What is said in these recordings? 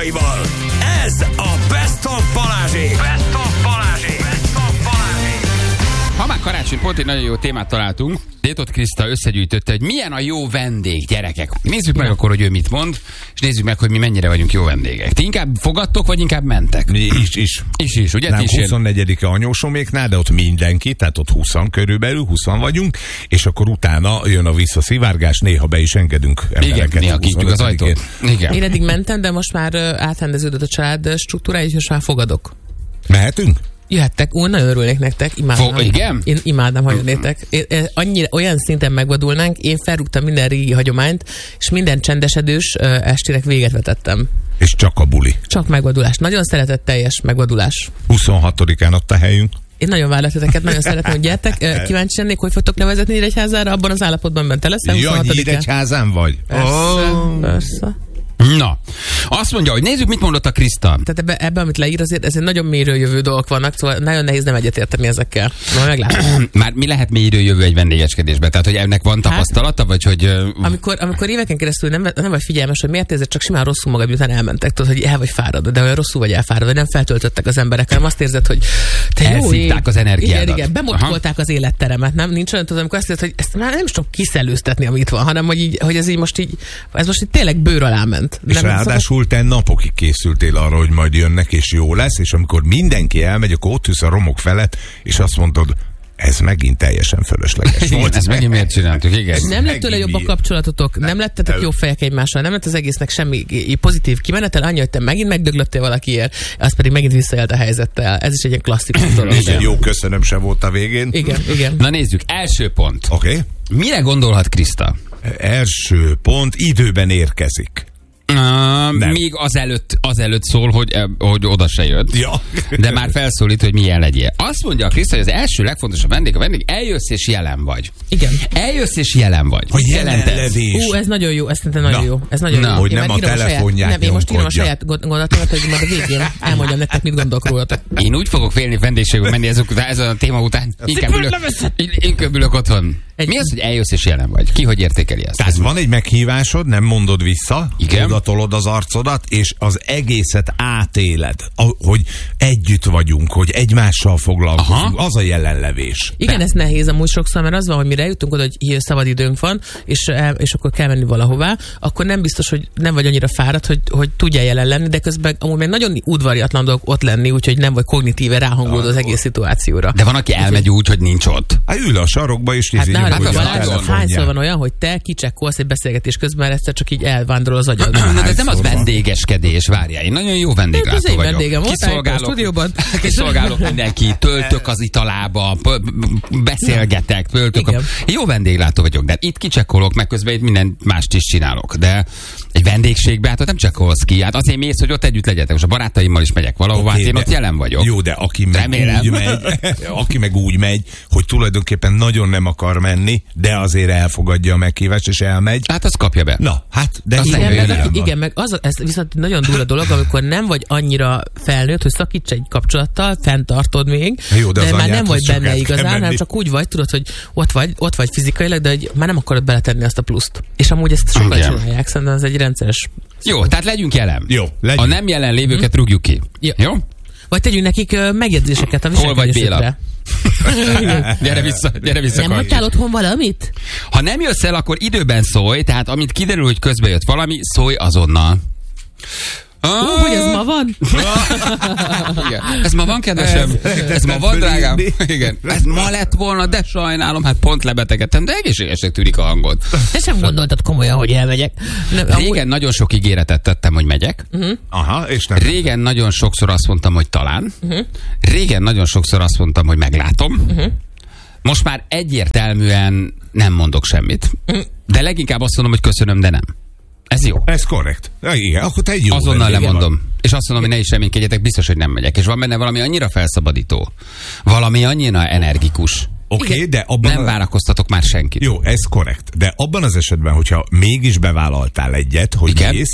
játékaival. Ez a Best of Balázsék. Best of Balázsék. Best of Balázsék. Ha már karácsony, pont egy nagyon jó témát találtunk. Détot Kriszta összegyűjtötte, hogy milyen a jó vendég, gyerekek. Nézzük meg akkor, hogy ő mit mond, és nézzük meg, hogy mi mennyire vagyunk jó vendégek. Ti inkább fogadtok, vagy inkább mentek? Mi is. Is, ugye? Nem, 24-e anyósoméknál, de ott mindenki, tehát ott 20 körülbelül, 20 vagyunk, és akkor utána jön a visszaszivárgás, néha be is engedünk embereket. Igen, néha kinyitjuk az ajtót. Igen. Én eddig mentem, de most már átrendeződött a család struktúrája, és most már fogadok. Mehetünk? Jöhettek, nagyon örülnék nektek, imádom. Igen? Én imádom, ha jönnétek. Annyira, olyan szinten megvadulnánk, én felrúgtam minden régi hagyományt, és minden csendesedős estének véget vetettem. És csak a buli. Csak megvadulás. Nagyon szeretetteljes megvadulás. 26-án ott a helyünk. Én nagyon várlak titeket, nagyon szeretem, hogy gyertek. Kíváncsi lennék, hogy fogtok levezetni Nyíregyházára, abban az állapotban bent te leszel. Ja, Nyíregyházán vagy? Persze. Na, azt mondja, hogy nézzük, mit mondott a Kriszta. Tehát ebbe, amit leír, azért ezért nagyon mélyről jövő dolgok vannak, szóval nagyon nehéz nem egyetérteni ezekkel. Majd meglátom. Már mi lehet mélyről jövő egy vendégeskedésbe? Tehát, hogy ennek van tapasztalata, vagy hogy... Amikor éveken keresztül nem vagy figyelmes, hogy miért érzed csak simán rosszul magad, miután elmentek, tudod, hogy el vagy fárad, de olyan rosszul vagy elfárad, vagy nem feltöltöttek az emberek, hanem azt érzed, hogy te elszívták az energiádat. Igen, bemotkolták az életteremet, nem? Nincs olyan, tudom, amikor azt érzed, hogy ezt már nem is tudom kiszellőztetni, amit van, hanem hogy ez most így tényleg bőr alá ment. És ráadásul te napokig készültél arra, hogy majd jönnek, és jó lesz, és amikor mindenki elmegy, akkor ott ülsz a romok felett, és azt mondod, ez megint teljesen fölösleges volt. Ezt megint miért csináltuk, igen. Nem lett tőle jobb a kapcsolatotok, nem lettetek jó fejek egymással, nem lett az egésznek semmi pozitív kimenetel, annyi, hogy te megint megdöglöttél valakiért, az pedig megint visszaélt a helyzettel. Ez is egy ilyen klasszikus dolog. Igen. Jó, köszönöm, se volt a végén. Igen. Na nézzük, első pont. Oké. Mire gondolhat Kriszta? Első pont, időben érkezik. Még azelőtt szól, hogy oda se jött. Ja. De már felszólít, hogy milyen legyél. Azt mondja a Kriszta, hogy az első legfontosabb vendég, eljössz és jelen vagy. Igen. Eljössz és jelen vagy. Hogy jelenlevés. Ez nagyon jó, ez szerintem nagyon jó. Ez nagyon jó. Hogy nem a telefonját én most írom a saját gondolatomat, hogy majd a végén elmondjam nektek, mit gondolok rólatok. Én úgy fogok félni vendégségbe menni ezen a téma után. Inkább ülök otthon. Mi az, hogy eljössz és jelen vagy? Ki hogy értékeli ezt? Tehát van egy meghívásod, nem mondod vissza, igen. Odatolod az arcodat, és az egészet átéled, hogy együtt vagyunk, hogy egymással foglalkozunk. Az a jelenlevés. Igen, ez nehéz amúgy sokszor, mert az van, hogy mire jutunk oda, hogy szabad időnk van, és akkor kell menni valahová, akkor nem biztos, hogy nem vagy annyira fáradt, hogy tudjál jelen lenni, de közben amúgy még nagyon udvariatlan dolog ott lenni, úgyhogy nem vagy kognitíve ráhangolódó az egész szituációra. De van, aki elmegy úgy, hogy nincs ott. Ül a sarokba, és hányszor van olyan, hogy te kicsekkolsz egy beszélgetés közben, egyszer csak így elvándorol az agyad. De ez nem az vendégeskedés, várjál. Én nagyon jó vendéglátó vagyok. Kiszolgálok mindenki, töltök az italába, beszélgetek, jó vendéglátó vagyok, de itt kicsekkolok, meg közben itt minden mást is csinálok. De egy vendégségbe, hát ott nem csekkolsz ki. Hát azért mész, hogy ott együtt legyetek. Most a barátaimmal is megyek valahova, hát én ott jelen vagyok. Jó, de aki meg úgy megy, hogy tulajdonképpen nagyon nem akar menni, de azért elfogadja a meghívást, és elmegy. Hát azt kapja be. Na, hát, de igen, meg ez viszont nagyon durva dolog, amikor nem vagy annyira felnőtt, hogy szakíts egy kapcsolattal, fenntartod még, jó, de már nem vagy benne igazán, hanem csak úgy vagy, tudod, hogy ott vagy fizikailag, de hogy már nem akarod beletenni azt a pluszt. És amúgy ezt sokan csinálják, szerintem ez egy rendszeres. Jó, tehát legyünk jelen. Jó, legyünk. A nem jelen lévőket rúgjuk ki. Jó? Vagy tegyünk nekik megjegyzéseket a Hol viselkedésükre. vagy Béla? Gyere vissza. Nem hagytál otthon valamit? Ha nem jössz el, akkor időben szólj, tehát amint kiderül, hogy közbe jött valami, szólj azonnal. Hogy ez ma van? Igen. Ez ma van, kedvesem? Ez ma van, drágám? Igen. Ez ma lett volna, de sajnálom, hát pont lebetegedtem, de egészségesnek tűnik a hangod. Te sem gondoltad komolyan, hogy elmegyek. Régen nagyon sok ígéretet tettem, hogy megyek. Aha, és nem. Régen nagyon sokszor azt mondtam, hogy talán. Régen nagyon sokszor azt mondtam, hogy meglátom. Most már egyértelműen nem mondok semmit. De leginkább azt mondom, hogy köszönöm, de nem. Ez jó. Ez korrekt. Igen, akkor te egy jó. Azonnal lemondom. És azt mondom, hogy ne is reménykedjetek, biztos, hogy nem megyek. És van benne valami annyira felszabadító. Valami annyira energikus. Oké, de abban... Nem várakoztatok már senkit. Jó, ez korrekt. De abban az esetben, hogyha mégis bevállaltál egyet, hogy mész,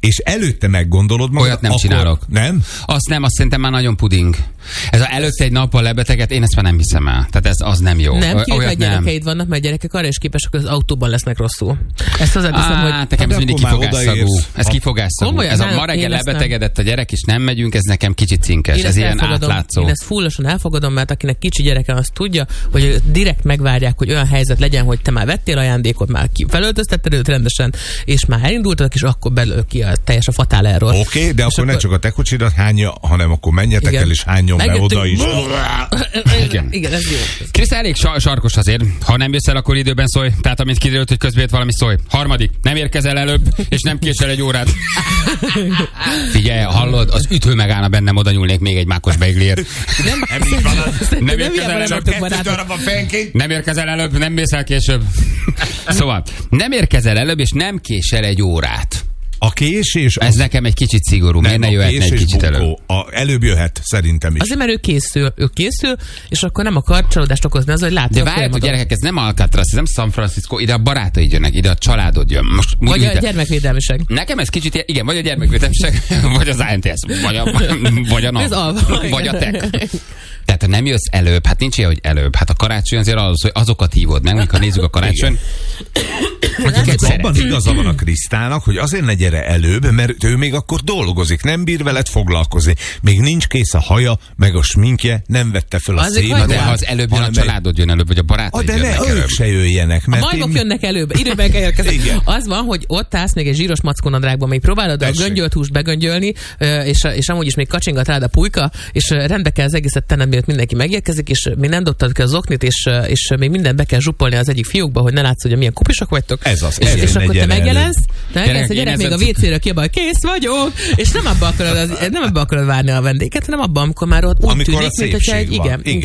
és előtte meggondolod magad. Olyat nem csinálok. Nem? Azt szerintem már nagyon puding. Ez előtte egy nappal lebeteget, én ezt már nem hiszem el. Tehát az nem jó. Nem, kivéve gyerekeid vannak, mert gyerekek arra is képesek, hogy az autóban lesznek rosszul. Ezt hozzáteszem, hogy... nekem ez mindig kifogásszagú. Ez kifogásszagú. Ez a ma reggel lebetegedett a gyerek, és nem megyünk, ez nekem kicsit cinkes. Ez ilyen átlátszó. Én ezt fullosan elfogadom, mert akinek kicsi gyereke, azt tudja, hogy direkt megvárják, hogy olyan helyzet legyen, hogy te már vettél ajándékot, már felöltöztetted őt rendesen, és már elindultak, és akkor belőle ki a teljes a fatál erről. Oké, de akkor ne csak a te kocsidat hányja, hanem akkor menjetek el, és hányjon be oda is. Igen, ez jó. Kriszta elég sarkos azért. Ha nem jössz el, akkor időben szólj. Tehát amint kiderült, hogy közben valami szólj. Harmadik, nem érkezel előbb, és nem késel egy órát. Figyelj, hallod, az ütő megállna bennem, oda nyúlnék még egy mákos beigliért. Nem érkezel előbb, nem mész el később. Szóval, nem érkezel előbb, és nem késel egy órát. A késés... Ez nekem egy kicsit szigorú. Miért ne jöhetne egy kicsit előbb? Előbb jöhet, szerintem is. Azért, mert ő készül, és akkor nem akar csalódást okozni az, hogy látja. De várjátok, gyerekek, ez nem Alcatraz, ez nem San Francisco, ide a barátaid jönnek, ide a családod jön. Most, vagy a gyermekvédelmiség. Nekem ez kicsit, igen, vagy a gyermekvédelmiség, vagy az ANTS, vagy a NAV, vagy a TEK. Tehát ha nem jössz előbb, hát nincs ilyen, hogy előbb. Hát a karácsony azért az, hogy azokat hívod meg, amikor nézzük a karácsony. Abban igaza van a Krisztának, hogy azért ne gyere előbb, mert ő még akkor dolgozik, nem bír veled foglalkozni. Még nincs kész a haja, meg a sminkje, nem vette fel a szénát. De ha az előbb jön, a családod jön előbb, vagy a barátaid jönnek előbb. De ők se jöjjenek. A majmok jönnek előbb, időben kell érkezni. Az van, hogy ott állsz még egy zsíros mackonadrágban, még próbálod a göngyölt húst begöngyölni, és amúgy is még kacsingat rád a pulyka, és rendbe kell az egészet tenned, mielőtt mindenki megérkezik, és még nem dobtad ki az oknit, és még mindent be kell zsuppolni az egyik fiókba, hogy ne látsz, hogy milyen kupisok vagytok. Ez az. És akkor te megjelensz, a gyerek még a WC-ről kiabál, kész vagyok, és nem abba akarod várni a vendéget, hanem abban, amikor már ott úgy tűnik, mint hogyha egy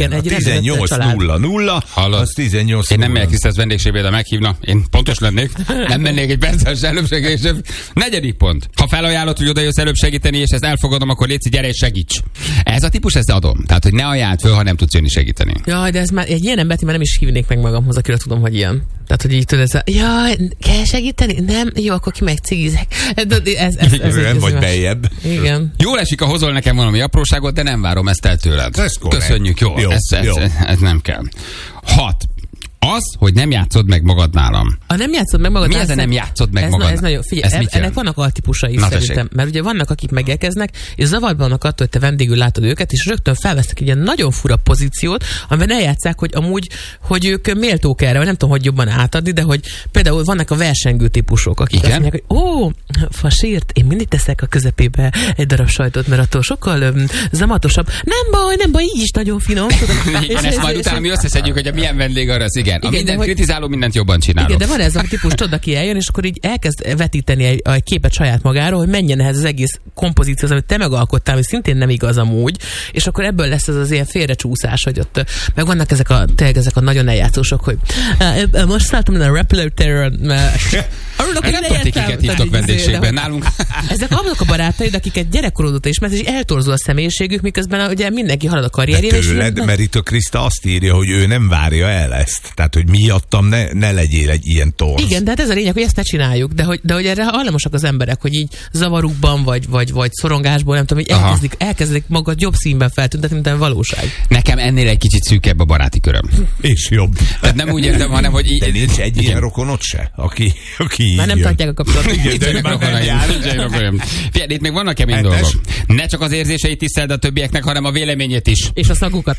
18:00, az 18:00. Én nem megyek Krisztász vendégségbe, de meghívna. Én pontos lennék. Nem mennék egy perces előbb segíteni. 4. pont. Ha felajánlod, hogy oda jössz előbb segíteni, és ezt elfogadom, akkor légy, gyere és segíts. Ez a típus, ezt adom. Tehát, hogy ne ajánld föl, ha nem tudsz jönni segíteni. Jaj, de ez már egy ilyen embert, már nem is hívnék meg magamhoz, akire tudom, hogy ilyen. Tehát, hogy így tudod, jaj, kell segíteni? Nem? Jó, akkor ki megcigizek. Ez vagy beljebb. Igen. Jól esik, ha hozol nekem valami apróságot, de nem várom ezt el tőled. Köszönjük, jó. Ez nem kell. 6. Az, hogy nem játszod meg magad nálam. Nem játszod meg magad. Mi ez a nem játszod meg magad? Ez nagyon, figyelj, ennek vannak altípusai szerintem. Mert ugye vannak, akik megérkeznek, és zavarban vannak attól, hogy te vendégül látod őket, és rögtön felvesznek egy ilyen nagyon fura pozíciót, amiben eljátszák, hogy amúgy, hogy ők méltók erre, vagy nem tudom, hogy jobban átadni, de hogy például vannak a versengő típusok, akik azt mondják, hogy fasírt, én mindig teszek a közepébe egy darab sajtot, mert attól sokkal zamatosabb. Nem baj, így is nagyon finom. Igen, ezt majd utána mi összeszedjük, hogy a milyen vendég arra az. Igen, a mindent kritizáló, mindent jobban csinálok. Igen, de van ez a típus, tudod, aki eljön, és akkor így elkezd vetíteni egy képet saját magáról, hogy menjen ehhez az egész kompozícióhoz, amit te megalkottál, ami szintén nem igaz amúgy, és akkor ebből lesz ez az ilyen félrecsúszás, hogy ott meg vannak ezek a nagyon eljátszósok, hogy most szálltam a repülőtéren, nem tudod, kiket hívtok vendégségben nálunk. Ezek azok a barátaid, akiket gyerekkorodóta ismert, és eltorzul a személyiségük, miközben ugye mindenki halad a karrierjére. Tőled, mert itt a Kriszta azt írja, hogy ő nem várja el ezt. Tehát, hogy miattam ne legyél egy ilyen torz. Igen, de hát ez a lényeg, hogy ezt ne csináljuk. De hogy erre hajlamosak az emberek, hogy így zavarukban, vagy szorongásból, nem tudom, hogy elkezdik magad jobb színben feltüntetni, mint a valóság. Nekem ennél egy kicsit szűkebb a baráti köröm. És jobb. Tehát nem úgy értem, hanem, hogy így... De nincs egy ilyen rokonod se, aki már nem tartják a kapcsolatot. Figyelj, itt még vannak kemény dolgok. Ne csak az érzéseit tiszteld a többieknek, hanem a véleményét is. És a szagukat.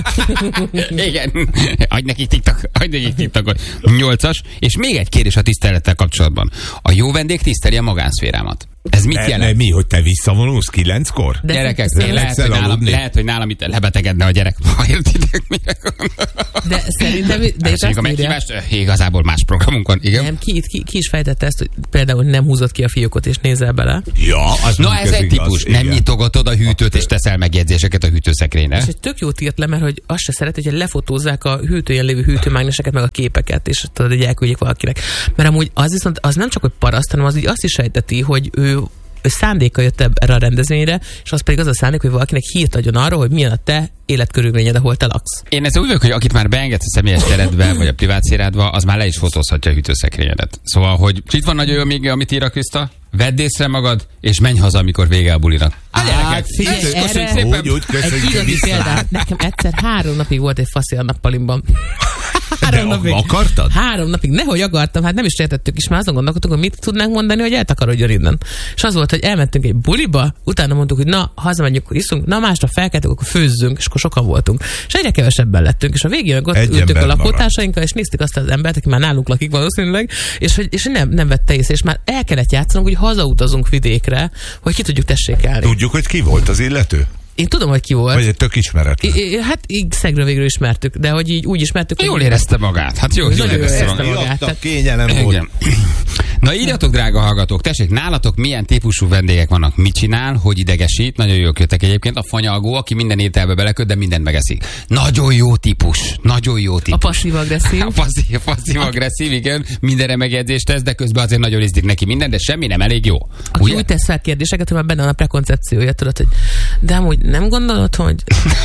Igen. Adj nekik TikTokot. 8-as. És még egy kérdés a tisztelettel kapcsolatban. A jó vendég tiszteli a magánszférámat. Ez mit jelent? Mi, hogy te visszavonulsz 9-kor? Gyerekek, lehet, hogy nálam itt lebetegedne a gyerek. Ha értitek, mire de szerintem... a meghívást, igazából más programunk van, igen. Nem, ki is fejtette ezt, hogy például nem húzott ki a fiókot és nézel bele. Ja, az ez egy típus. Nem nyitogatod a hűtőt és teszel megjegyzéseket a hűtőszekrényre. És egy tök jót írt le, mert hogy azt se szeret, hogy lefotózzák a hűtőjén lévő hűtőmágneseket, meg a képeket, és tudod, hogy elküldjék valakinek. Mert amúgy az viszont az nem csak, hogy paraszt, hanem az így azt is sejteti, hogy ő szándéka jött erre a rendezvényre, és az pedig az a szándék, hogy valakinek hírt adjon arra, hogy milyen a te életkörülményed, ahol te laksz. Én ezt úgy vagyok, hogy akit már beengedsz a személyes teredbe, vagy a privát szférádba, az már le is fotózhatja a hűtőszekrényedet. Szóval, hogy itt van nagyon jó még, amit ír a Kriszta. vedd észre magad, és menj haza, amikor vége a bulinak. Köszönjük szépen. Úgy, egy igazi példát. Nekem egyszer 3 napig volt egy faszi a nappalimban. 3 napig. Akartad? 3 napig. Nehogy akartam, hát nem is értettük is, már azon gondolkodtunk, hogy mit tudnánk mondani, hogy eltakarodjon innen. És az volt, hogy elmentünk egy buliba, utána mondtuk, hogy na, hazamegyünk, akkor iszunk, na másnap felkeltünk, akkor főzzünk, és akkor sokan voltunk. És egyre kevesebben lettünk, és a végén meg ott ültünk a lakótársainkkal, és néztük azt az embert, aki már nálunk lakik valószínűleg, és nem vette észre, és már el kellett játszanunk, hogy hazautazunk vidékre, hogy ki tudjuk tessékelni. Tudjuk, hogy ki volt az illető? Én tudom, hogy ki volt. Vagy egy tök ismeretlen. Hát szegről végül ismertük, de hogy így úgy ismertük, jól érezte magát. Hát jól érezte magát. Kényelem volt. Na írjatok, drága hallgatók, tessék, nálatok milyen típusú vendégek vannak, mit csinál, hogy idegesít, nagyon jól kötek egyébként, a fanyalgó, aki minden ételbe beleköt, de mindent megeszik. Nagyon jó típus, nagyon jó típus. A passzív-agresszív. A passzív-agresszív, igen, mindenre megjegyzést tesz, de közben azért nagyon izdik neki minden, de semmi nem elég jó. Aki úgy tesz fel kérdéseket, hogy már benne van a prekoncepciója, tudod, hogy de amúgy nem gondolod, hogy...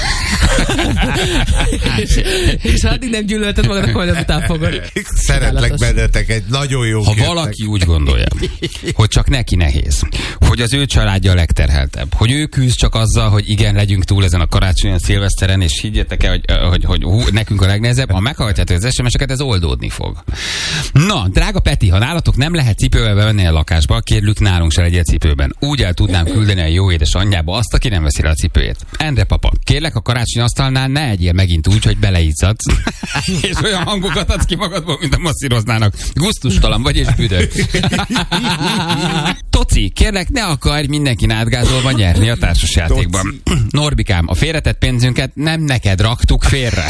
és ha addig nem gyűlölted magad, akkor azután fogod. Szeretlek bennetek, egy nagyon jó Ha valaki úgy gondolja, hogy csak neki nehéz, hogy az ő családja a legterheltebb, hogy ő küzd csak azzal, hogy igen, legyünk túl ezen a karácsonyon, szilveszteren, és higgyétek el, hogy nekünk a legnehezebb, ha meghallgatjátok az SMS-eket, ez oldódni fog. Na, drága Peti, ha nálatok nem lehet cipővel bevenni a lakásba, kérlük, nálunk se legyél cipőben. Úgy el tudnám küldeni a jó édes anyjába azt, aki nem veszi rá a cipőjét. Endre papa, kérlek, a karácsony asztalnál ne egyél megint úgy, hogy beleizzadsz, és olyan hangokat adsz ki magadból, mint a masszíroznának. Gusztustalan vagy és büdös. Toci, kérlek, ne akarj mindenkin átgázolva nyerni a társasjátékban. Norbikám, a félretett pénzünket nem neked raktuk félre.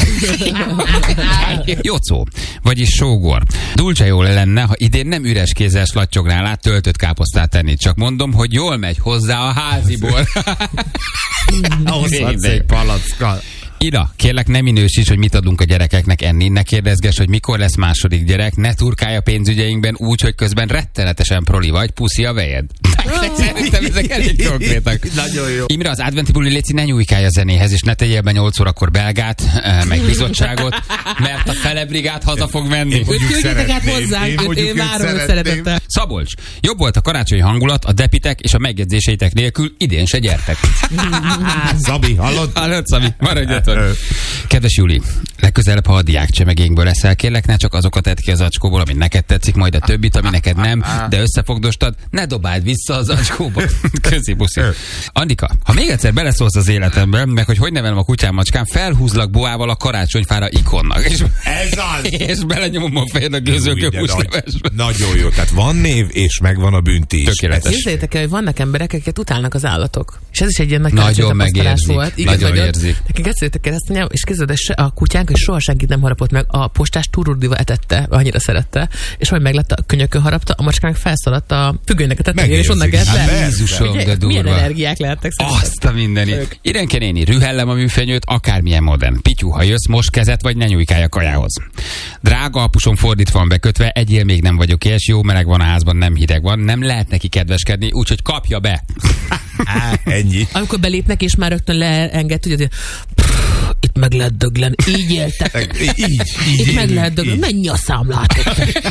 Jocó, vagyis sógor. Dulce jól lenne, ha idén nem üres kézzel slattyognál át töltött káposztát tenni. Csak mondom, hogy jól megy hozzá a háziból. Ahhoz adsz egy palackkal. Ira, kérlek, ne minősíts, hogy mit adunk a gyerekeknek enni, ne kérdezges, hogy mikor lesz második gyerek, ne turkálj a pénzügyeinkben úgy, hogy közben rettenetesen proli vagy, puszi a vejed. Szerintem ezek elég konkrétak. Nagyon jó. Imre, az adventi buli léci ne nyújkálj a zenéhez, és ne tegyél be 8 órakor belgát, meg bizottságot, mert a fele brigád haza fog menni. Küldjetek át hozzánk, én várom szeretettel. Szabolcs, jobb volt a karácsonyi hangulat, a depitek és a megjegyzéseitek nélkül, idén se gyertek. Szabi, hallod? Hallod, Szabi, maradjatok. Kedves Juli, legközelebb, ha a diák csemegénkből leszel, kérlek, ne csak azokat edd ki az acskóból, ami neked tetszik, majd a többit, ami neked nem, de összefogdostad, ne dobáld vissza az acskóba. Köszi, buszi. Annika, ha még egyszer beleszólsz az életembe, meg hogy nevelem a kutyám macskám, felhúzlak boával a karácsonyfára ikonnak. És, ez az! És belenyomom a fejed a gőzőköpúslevesbe. Nagyon jó, tehát van név, és megvan a bünti is. Tökéletes. Képzeljétek el, hogy vannak emberek, akiket utálnak az állatok. És ez is egy ilyen nagy nagyon megérzik, volt. Igen, nagyon érzik. És képzeld, a kutyánk, és soha senkit nem harapott meg, a postás túrurdival etette, annyira szerette, és majd meglett a könyökön harapta, a macskánk felszaladt a függönynek a tetejére, és onnan kezdte. Jézusom, de durva. Milyen energiák lehetnek szerintem. Azt a mindenit. Irenke néni, rühellem a műfenyőt, akármilyen modern. Pityú, ha jössz, most kezet, vagy ne nyújkálj a kajához. Drága apusom fordítva van bekötve, egyél még nem vagyok és jó meleg van a házban, nem hideg van, nem lehet neki kedveskedni, úgyhogy kapja be. Ennyi. Amikor belépnek, és már rögtön leenged, hogy itt meg lehet döglen, így éltek. Itt meg lehet döglen, mennyi a számlátok.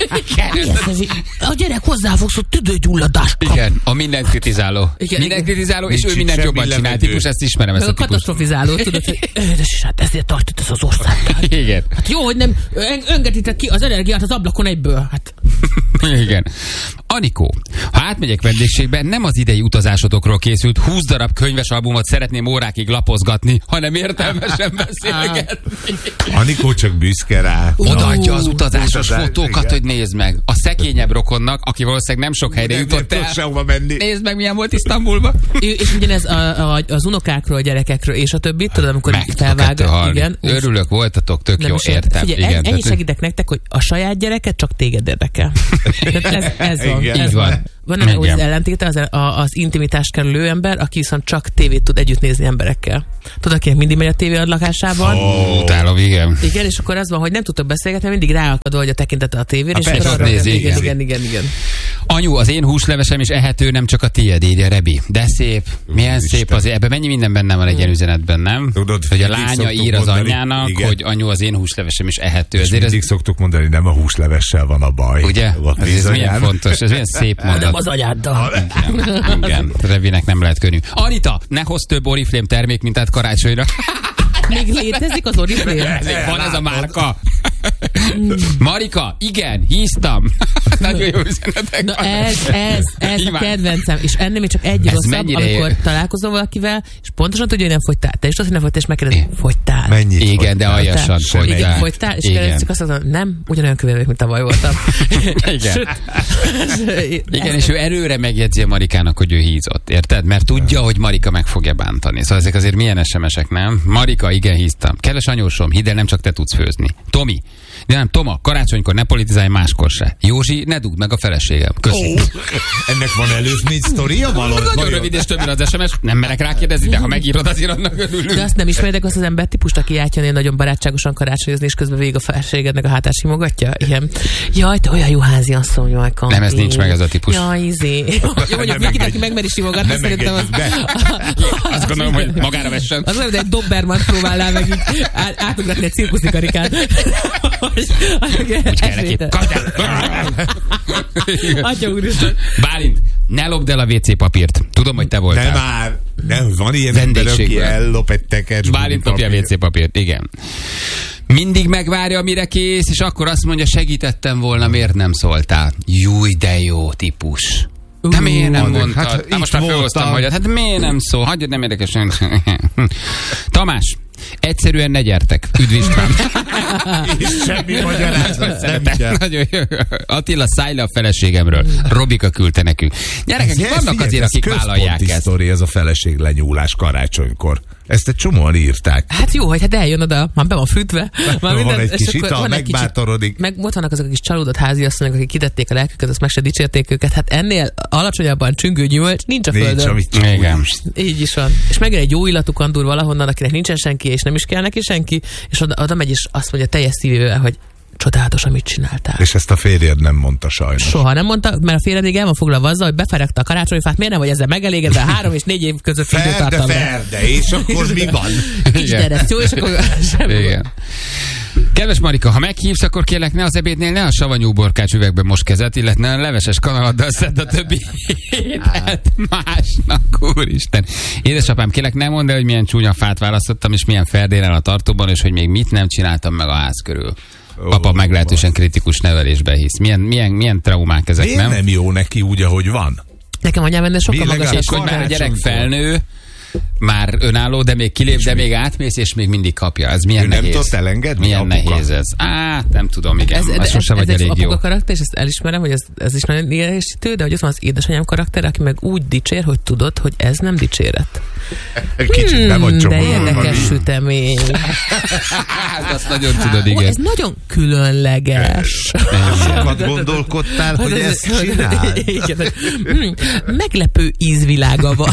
A gyerek hozzáfogsz, hogy tüdőgyulladást kap. Igen, a mindent kritizáló. Minden kritizáló, és ő mindent jobban csinál. Típus, ezt ismerem, ezt a típust. Katastrofizáló, tudod, hogy és hát ezért tartott ez az országban. Igen. Hát jó, hogy nem öngetitek ki az energiát az ablakon egyből. Hát. Igen. Anikó, ha átmegyek vendégségbe, nem az idei utazásodokról készült 20 darab könyves albumot szeretném órákig lapozgatni, hanem értelmesen beszélgetni. Anikó csak büszke rá. Odaadja az utazásos fotókat, igen, hogy nézd meg. A szegényebb rokonnak, aki valószínűleg nem sok helyre jutott el. Nézd meg, milyen volt Isztambulban. És ugyanez az unokákról, a gyerekekről, és a többit, tudod, amikor felvág. Igen. Örülök, voltatok, tök jó, értem. Figyelj, ennyi segítek nektek, hogy a saját gyereket csak téged érdekel. Ez van. Így van. Van az ellentéte, az intimitást kerülő ember, aki viszont csak tévét tud együtt nézni emberekkel. Tudod, akinek mindig megy a tévé a lakásában. Utálom, igen. Igen, és akkor az van, hogy nem tudtok beszélgetni, mindig ráakadva, hogy a tekintete a tévére. És akkor arra nézi, igen. Anyu, az én húslevesem is ehető, nem csak a tiéd, írja Rebi. De szép. Milyen szép azért. Ebben mennyi minden benne van egy ilyen üzenetben, nem? Tudod, hogy a lánya ír az anyjának, igen, hogy anyu, az én húslevesem is ehető. És mindig szoktuk mondani, nem a húslevessel van a baj. Ugye? Ez milyen fontos, ez milyen szép mondat. Nem az anyáddal. Igen. Revinek nem lehet könnyű. Anita, ne hozz több Oriflame termékmintát karácsonyra. Még létezik az Oriflame? Van ez a márka. Marika, igen, híztam. Nagyon jó üzenetek. Na ez a kedvencem. És ennél még csak egy rosszabb, amikor találkozom valakivel, és pontosan tudja, hogy nem fogytál. Te is tudod, hogy nem fogytál, és megkérdez, fogytál. Mennyit igen, fogytál? De aljasan fogytál. Igen, fogytál, és kérdezik azt mondom, nem, ugyanolyan kövér, mint tavaly voltam. Igen. Igen, és ő erőre megjegyzi a Marikának, hogy ő hízott, érted? Mert tudja, hogy Marika meg fogja bántani. Szóval ezek azért milyen SMS-ek, nem? Marika, igen, híztam. Kedves anyósom, hidd el, nem csak te tudsz főzni. Tomi, de nem, Toma, karácsonykor ne politizálj, máskor se. Józsi, ne dugd meg a feleségem. Köszönöm. Ennek van előzmény sztoria valami? Nagyon rövid és több az SMS, nem merek rákérdezni, de ha megírod, azért annak örülünk. De azt nem ismeritek azt az embertípust, aki átjönnél nagyon barátságosan karácsonyozni, és közben végig a feleségednek a hátát simogatja? Igen. Jaj, te olyan jó háziasszony vagy, Kampi. Nem, ez nincs meg ez a típus. Jaj, Jó, mondjuk Vikit, aki megmeri simogatni, szerintem az... Azt gondolom, hogy magára vessen. Az olyan, de egy Doberman próbálnál meg így átugratni egy cirkuszi karikát. Úgy kell neki. Atya úristen. Bálint, ne lopd el a WC papírt. Tudom, hogy te voltál. Nem már. Nem, van ilyen ember, aki ellop egy tekercs. Bálint lopja a WC papírt, igen. Mindig megvárja, mire kész, és akkor azt mondja, segítettem volna, miért nem szóltál? Júj, de jó típus. De miért nem mondtad? Hát most már felhoztam magyat. Hát miért nem szól? Hagyjad, nem érdekes. Tamás, egyszerűen ne gyertek. Üdv István. És semmi magyarázat. Nagyon jó. Attila, szállj le a feleségemről. Robika küldte nekünk. Gyerekek, vannak azért, akik vállalják ezt. Sztori, ez a feleség lenyúlás karácsonykor. Ezt egy csomóan írták. Hát jó, hogy hát eljön oda, már be van fűtve. Már van egy kis ital, megbátorodik. Meg ott vannak azok a kis csalódott háziasszonyok, akik kitették a lelküket, azt meg se dicsérték őket. Hát ennél alacsonyabban csüngő gyümölcs nincs a földön. Igen. Így is van. És megjön egy jó illatú kandúr valahonnan, akinek nincsen senki, és nem is kell neki senki, és oda megy, és azt mondja teljes szívével, hogy csodálatos, amit csináltál. És ezt a férjed nem mondta sajnos. Soha nem mondta, mert a férjed még el van foglalva azzal, hogy beferegte a karácsonyfát, miért nem vagy ezzel megelégedve 3 és 4 év között időtartamra. Ferde, és akkor mi van? Isten, jó, és akkor igen. Kedves Marika, ha meghívsz, akkor kérlek, ne az ebédnél ne a savanyú borkács üvegbe most kezet, illetve a leveses kanaladdal szedd a többi ételt másnak, úristen. Édesapám, kérlek, ne mondd el, hogy milyen csúnya fát választottam, és milyen ferdénel a tartóban, és hogy még mit nem csináltam meg a ház körül. Papa meglehetősen kritikus nevelésbe hisz. Milyen traumák ezek, miért nem jó neki úgy, ahogy van? Nekem anyám ennél sokkal magas. És hogy már a gyerek felnő, már önálló, de még kilép, de még átmész, és még mindig kapja. Ez milyen nehéz. Nem tudsz elengedni? Milyen nehéz ez? Nem tudom, igen. Ez sosem vagy elég jó. Ez karakter, és ezt elismerem, hogy ez is nagyon idegesítő, de hogy ott van az édesanyám karakter, aki meg úgy dicsér, hogy tudod, hogy ez nem dicséret. Kicsit nem vagy de érdekes sütemény. Azt nagyon tudod, igen. Ez nagyon különleges. Sokat gondolkodtál, hogy ezt csináld. Meglepő ízvilága van.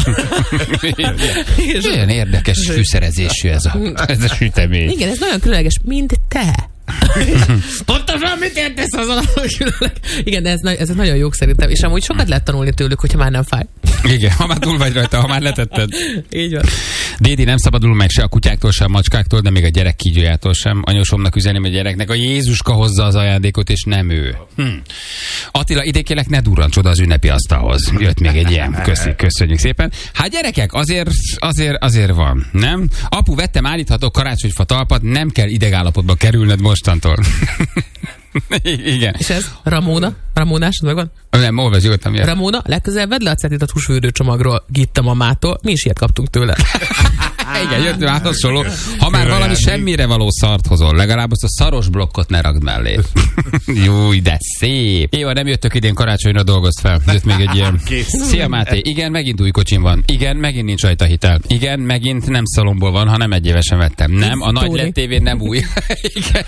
Olyan érdekes fűszerezésű ez a sütemény. Igen, ez nagyon különleges, mint te. Pontosan mit értesz az alapok? Igen, ez nagyon jók szerintem, és amúgy sokat lehet tanulni tőlük, hogyha már nem fáj. Igen, ha már túl vagy rajta, ha már letetted. Így van. Dédi, nem szabadul meg se a kutyáktól, se a macskáktól, de még a gyerek kígyójától sem. Anyósomnak üzeném a gyereknek, a Jézuska hozza az ajándékot, és nem ő. Attila, idékélek, ne durrancs oda az ünnepi asztalhoz. Jött még egy ilyen. Köszönjük szépen. Hát gyerekek, azért van, nem? Apu, vettem állítható karácsonyfa talpat, nem kell idegállapotba kerülned mostantól. Igen. És ez Ramónásod megvan? Nem, olvasd nyugodtan. Ramóna, legközelebb vedd le a cetit a tusfürdőcsomagról Gitta mamától. Mi is ilyet kaptunk tőle. Igen, jött már hasonló. Ha már valami semmire való szart hozol, legalább azt a szaros blokkot ne ragd mellé. Júj, de szép. Éva, nem jöttök idén karácsonyra, dolgozt fel. Jött még egy ilyen. Szia Máté, igen, megint új kocsim van. Igen, megint nincs rajta hitel. Igen, megint nem szalomból van, hanem 1 évesen vettem. Nem, a nagy LED tévén nem új. Igen.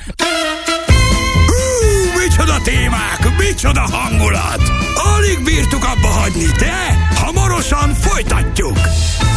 Micsoda témák, micsoda hangulat! Alig bírtuk abba hagyni, de hamarosan folytatjuk!